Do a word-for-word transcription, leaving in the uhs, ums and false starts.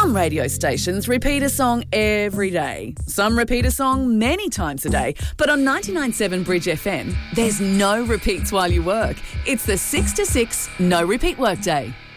Some radio stations repeat a song every day. Some repeat a song many times a day. But on ninety-nine point seven Bridge F M, there's no repeats while you work. It's the six to six no repeat workday.